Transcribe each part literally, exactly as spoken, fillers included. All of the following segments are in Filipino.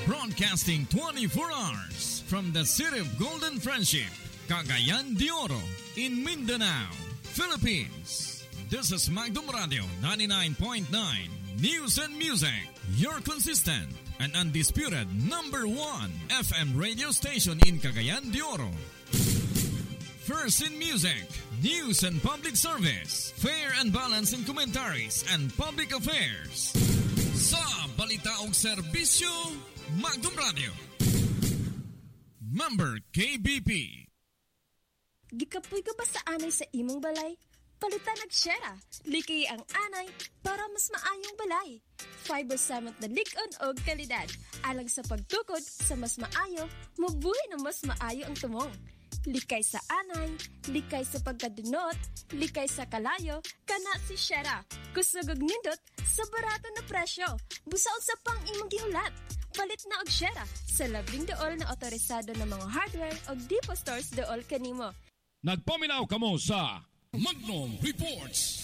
Broadcasting twenty-four hours from the city of Golden Friendship, Cagayan de Oro, in Mindanao, Philippines. This is Magdum Radio ninety-nine point nine News and Music, your consistent and undisputed number one F M radio station in Cagayan de Oro. First in music, news and public service, fair and balanced in commentaries and public affairs. Sa balita o serbisyo, Magdum Radio. Member K B P. Gikapoy ka ba sa anay sa imong balay? Palitan nagsyera. Liki ang anay para mas maayong balay. Fiber Summit na lig-on og kalidad. Alang sa pagtukod sa mas maayo, mabuhay na mas maayo ang tumong. Likay sa anay, likay sa pagkadunot, likay sa kalayo, kana si Shera. Kusugog nindot sa barato na presyo. Busaon sa pang imong gihulat. Palit na og Shera sa labing dool na otorisado ng mga hardware og depot stores dool kanimo. Nagpaminaw kamo sa Magnum Reports.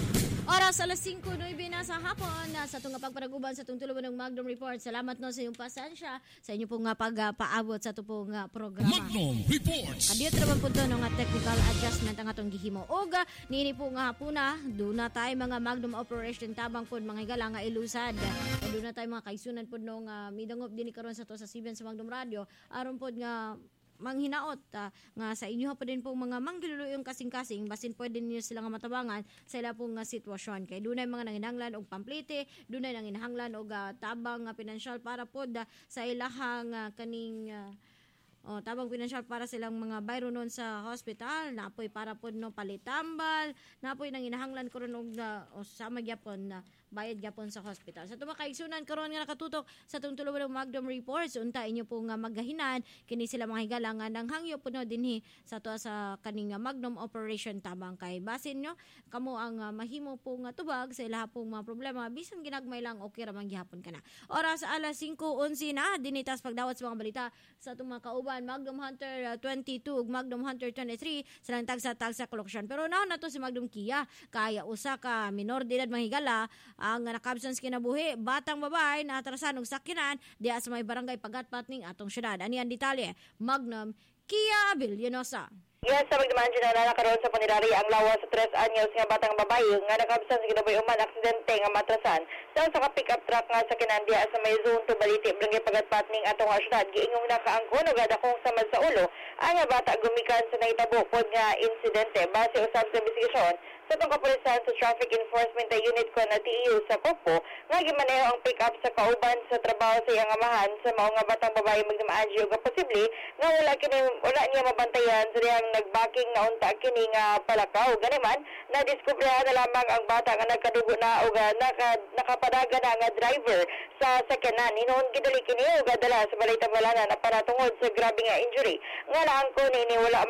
Oras alas singko nueve na sa hapon na sa itong pagpanaguban sa itong tuluban ng Magnum Report. Salamat no sa iyong pasensya sa inyo pong pagpaabot sa itong pong uh, programa. Magnum Reports. Kadiyot naman po ito ng technical adjustment ang atong gihimo. Oga, nini po nga hapon na, doon na tayo mga Magnum Operation tabang po mga higala nga ilusad. O doon na tayo mga kaisunan po nung uh, midangop din ikaroon sa to sa Siben sa Magnum Radio. Aron po nga manghinaot uh, nga sa inyo pa din po mga manggiluluyong kasing-kasing basin pwede niyo sila nga matabangan sa ila pong uh, sitwasyon kay dunay mga nanginahanglan og pamplite, dunay nanginahanglan og uh, tabang uh, pinansyal para pod uh, sa ilahang uh, kaning uh, oh, tabang pinansyal para silang mga bayro noon sa hospital, napoy para pod no palitambal, napoy nanginahanglan karon og uh, o sama gyapon na uh, bayad gyapon sa hospital. Sa tuma kaigsunan karon nga nakatutok sa tung tuluban ng Magnum Reports, unta inyo po nga maggahinan kini sila mga higalangan ng hangyo puno dinhi sa to sa kaning Magnum Operation tabang kay basin nyo kamo ang uh, mahimo po nga tubag sa ilaha pong mga problema bisan ginagmay lang okay ra man gihapon kana. Oras alas singko onse na dinitas pagdawat sa mga balita sa itong mga kauban Magnum Hunter uh, twenty-two ug Magnum Hunter twenty-three silang tagsa-tagsa collection. Pero now na to si Magnum Kia kaya usa ka minor de edad mga higala ang nakabsans kinabuhi batang babae na atrasan og sakyanan diha sa may barangay Pagatpat ning atong syudad. Ani ang detalye Magnum Kia Villanosa. Yes, sa magdamaan dyan na nakaroon sa panirari ang lawas sa tres anyos nga batang babae nga nakabsan sa kinabuhi uman aksidente nga matrasan sa sa pick up truck nga sa kinandiya sa may zone to Baliti barangay Pagatpat ning atong syudad. Giingong nakaangkon og adakong samad sa ulo ang bata gumikan sa nahitabo pod nga insidente base usab sa investigasyon sa itong kapulisan sa Traffic Enforcement Unit ko na T E U sa Kopo nga gimaneho ang pick-up sa kauban sa trabaho sa iyang amahan sa mao nga batang babae magdamaan siya nga posible nga wala kini wala niya mabantayan sa diyang nagbaking na unta kini nga palakaw. Ganiman na diskubrehan na lamang ang bata nga nagkadugo na o naka, nakapadaga na nga driver sa sakyanan. Hinoon gidali kini o dala sa balay tambalanan na para tungod sa grabe nga injury nga naangko ni wala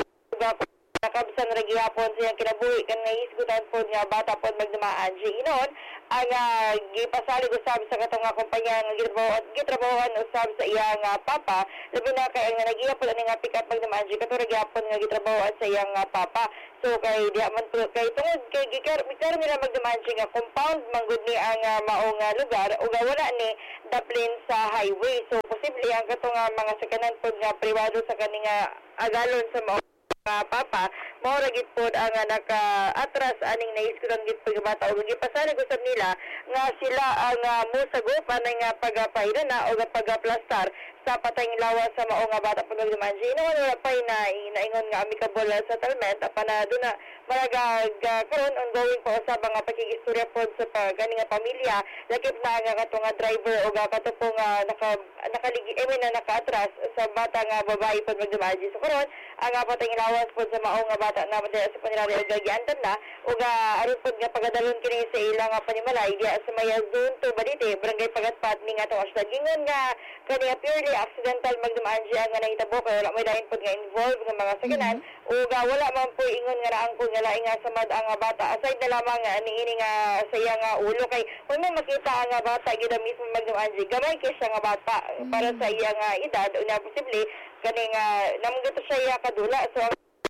nakabsan ra gihapon sa iyang kinabuhi kan naisgutan po nga bata po magdumaan siya. Inon ang uh, gipasalig usab sa katong kumpanya nga gitrabahoan gitrabahoan usab sa iyang uh, papa labi na kay ang nagihapon ani nga pick up magdumaan siya kato ra gihapon nga gitrabahoan sa iyang uh, papa. So kay diha man to kay tungod kay gikar gikar nila magdumaan siya nga compound manggod ni ang uh, maong uh, lugar ug wala ni daplin sa highway. So posible ang katong uh, mga sakyanan pod nga privado sa kaninga agalon sa maong Uh, papa, mao ra gid pod ang uh, naka-atras aning naiskutan gid pagbata ug gipasalig usab nila nga sila ang uh, musagop anay nga pagapayra na o pagaplastar sa patayng lawas sa mao nga bata pag nagdumanji. Ino wala pa na inaingon nga amicable settlement apan na do na maragag uh, karon ongoing pa usab ang pakigistorya pod sa gani nga pamilya lakip na nga kato nga driver o nga kato po nga naka nakaligi I mean na naka-atras sa bata nga babae pod nagdumanji. So karon ang uh, patayng lawas pod sa mao nga bata na madala sa panirari og gagiantan na ug uh, aron pod nga pagadalon kini sa ilang nga panimalay diha sa may zone to Balite barangay Pagatpat ning atong syudad. Gingon nga kani purely accidental magdumaan siya nga nahitabo kay wala may dayon pod nga involved nga mga sakyanan ug uh, wala man po ingon nga naangkon nga laing nga samad ang uh, bata aside na lamang nga niini nga sa iya nga ulo kay kung may makita ang uh, bata gid mismo magdumaan siya gamay kay siya nga bata mm-hmm. para sa iya nga edad una posible kani nga namgat siya iya kadula so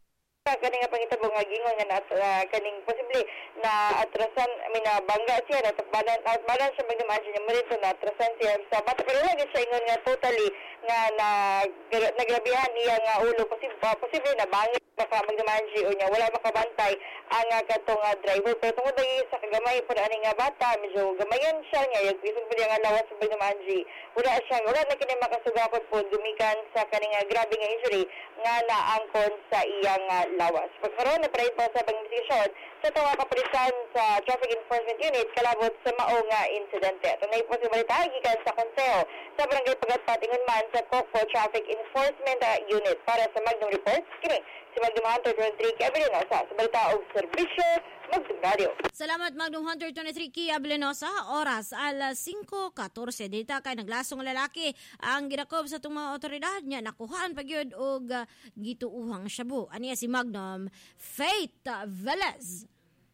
Kani nga pangitabo nga gingon nga nat, uh, kaning posible na atrasan, I mean, uh, bangga siya, natagbalan, natagbalan siya magdamaan siya niya marito, na atrasan siya sa bata. Pero lagi siya ingon nga totally nga na, nagrabihan niya nga ulo, posible, uh, posible na bangit baka magdamaan siya o niya, wala makabantay ang uh, katong uh, driver. Pero tungod lagi sa kagamay po na nga bata, medyo gamayan siya niya, yung isang pili nga lawas sa magdamaan siya, wala siya, wala na kini makasugakot po, gumikan sa kaning uh, grabe nga injury nga naangkon sa iyang uh, lawas. Pagkaroon na pareid pa sa pag-investisyon sa ito nga kapulisan sa Traffic Enforcement Unit kalabot sa mao nga insidente. Ito na po si Balita gikan sa konseho sa Barangay Pagatpatingon man sa Kokpo Traffic Enforcement Unit. Para sa Magnum Reports, kini si Magnum Hunter twenty-three Key Ablenosa sa Balita og Serbisyo Magnum Radio. Salamat Magnum Hunter twenty-three Key Ablenosa. Oras alas five fourteen. Dita kay naglasong lalaki ang ginakob sa itong mga otoridad niya. Nakuhaan pagyod og uh, gituuhang shabu. Aniya si Magnum Faith Velez.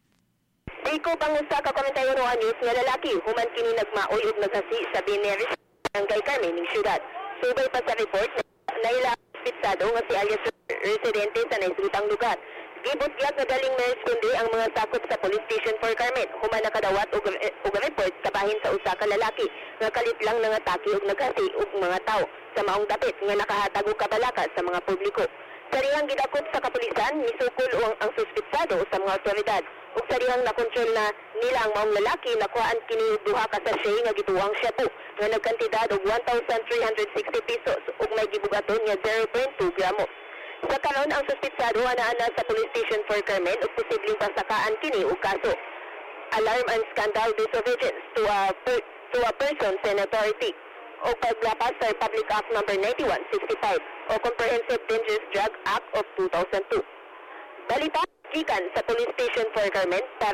Iko pangusa ka komentaryo ro news nga lalaki human kini nagmaoy ug nagasi sa Bineris ang kay Carmen ning syudad. Subay pa sa report naila pitsado nga si alias residente sa naisutang lugar. Gibutgyat na galing na responde ang mga sakop sa police station for Carmen. Human nakadawat og og report sa bahin sa usa ka lalaki nga kalit lang nangatake og nagasi og mga tao sa maong dapit nga nakahatag og kabalaka sa mga publiko. Sarihang gidakop sa kapulisan, misukol ang, ang suspitsado sa mga otoridad. Ug sarihang nakontrol na nila ang maong lalaki, nakuhaan kini duha ka sachet nga gituwang shabu nga nagkantidad og one thousand three hundred sixty pesos ug may gibugaton nga zero point two gramos. Sa karon ang suspitsado ana-ana sa police station for Carmen ug posibleng pasakaan kini og kaso. Alarm and scandal disobedience to a per, to a person in authority o paglapas sa Public Act number ninety-one sixty-five o Comprehensive Dangerous Drug Act of two thousand two. Balita gikan sa Police Station for Carmen para,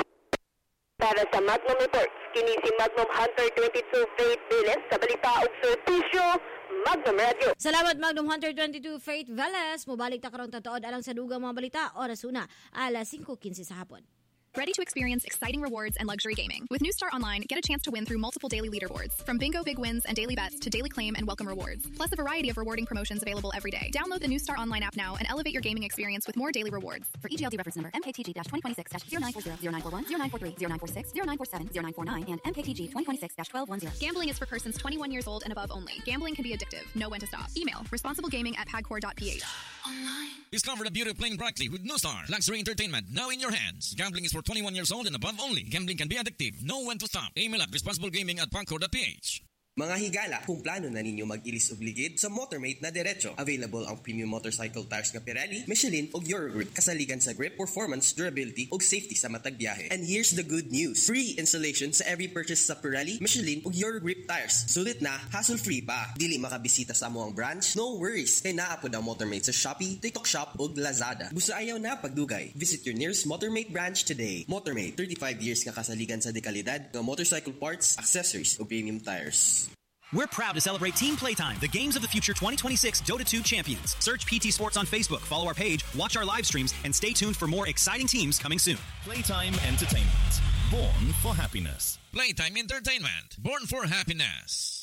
para sa Magnum Reports. Kini si Magnum Hunter twenty-two Faith Velez sa Balita ug Serbisyo Magnum Radio. Salamat Magnum Hunter twenty-two Faith Velez. Mubalik ta karon tatuod alang sa dugang mga balita. Oras una alas five fifteen sa hapon. Ready to experience exciting rewards and luxury gaming? With New Star Online, get a chance to win through multiple daily leaderboards. From bingo big wins and daily bets to daily claim and welcome rewards. Plus a variety of rewarding promotions available every day. Download the New Star Online app now and elevate your gaming experience with more daily rewards. For E G L D reference number M K T G twenty twenty-six zero nine four zero zero nine four one zero nine four three zero nine four six zero nine four seven zero nine four nine and M K T G twenty twenty-six twelve ten. Gambling is for persons twenty-one years old and above only. Gambling can be addictive. Know when to stop. Email responsiblegaming at pagcor dot p h. Discover the beauty of playing brightly with New Star. Luxury entertainment now in your hands. Gambling is for twenty-one years old and above only. Gambling can be addictive. Know when to stop. Email at responsiblegaming at pagcor dot p h. Mga higala, kung plano na ninyo mag-ilis o ligid sa Motormate na diretso, available ang premium motorcycle tires nga Pirelli, Michelin o Eurogrip, kasaligan sa grip, performance, durability o safety sa matag biyahe. And here's the good news. Free installation sa every purchase sa Pirelli, Michelin o Eurogrip tires. Sulit na, hassle-free pa. Dili makabisita sa amuang branch? No worries. Kay naapod ang Motormate sa Shopee, TikTok Shop o Lazada. Busa ayaw na pagdugay. Visit your nearest Motormate branch today. Motormate, thirty-five years nga kasaligan sa dekalidad ng motorcycle parts, accessories o premium tires. We're proud to celebrate Team Playtime, the Games of the Future twenty twenty-six Dota two champions. Search P T Sports on Facebook, follow our page, watch our live streams, and stay tuned for more exciting teams coming soon. Playtime Entertainment, born for happiness. Playtime Entertainment, born for happiness.